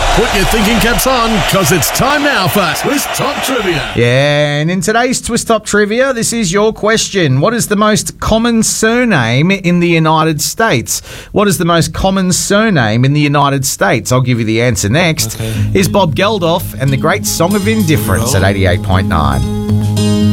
Put your thinking caps on, because it's time now for Twist Top Trivia. Yeah, and in today's Twist Top Trivia, this is your question. What is the most common surname in the United States? What is the most common surname in the United States? I'll give you the answer next. Here's Bob Geldof and the great Song of Indifference at 88.9.